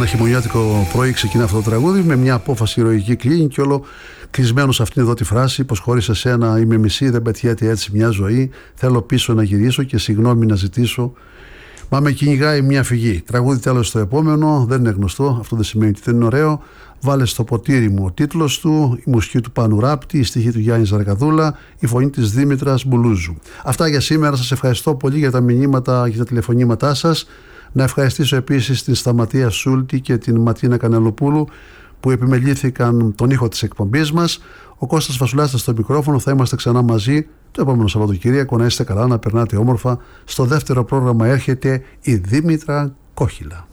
χειμωνιάτικο πρωί ξεκινά αυτό το τραγούδι με μια απόφαση ηρωική, κλείνει και όλο κλεισμένο σε αυτήν εδώ τη φράση: πως χωρίς εσένα είμαι μισή, δεν πετιέται έτσι μια ζωή. Θέλω πίσω να γυρίσω και συγγνώμη να ζητήσω. Μα με κυνηγάει μια φυγή. Τραγούδι τέλος στο επόμενο, δεν είναι γνωστό, αυτό δεν σημαίνει ότι δεν είναι ωραίο. Βάλε στο ποτήρι μου ο τίτλος του, η μουσική του Πάνου Ράπτη, η στιχή του Γιάννη Ζαρκαδούλα, η φωνή της Δήμητρας Μπουλούζου. Αυτά για σήμερα. Σας ευχαριστώ πολύ για τα μηνύματα και τα τηλεφωνήματά σας. Να ευχαριστήσω επίσης την Σταματία Σούλτη και την Ματίνα Κανελοπούλου που επιμελήθηκαν τον ήχο της εκπομπής μας. Ο Κώστας Φασουλάς στο μικρόφωνο. Θα είμαστε ξανά μαζί το επόμενο Σαββατοκύριακο. Να είστε καλά, να περνάτε όμορφα. Στο δεύτερο πρόγραμμα έρχεται η Δήμητρα Κόχυλα.